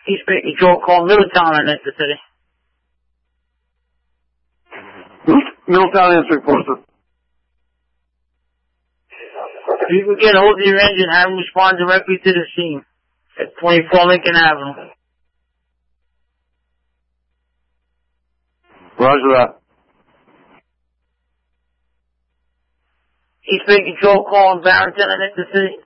East Bay Control, call Middletown at the city. Middletown answering poster. If you could get a hold of your engine, have them respond directly to the scene at 24 Lincoln Avenue. Roger that. East Bay Control, calling Barrington at the city.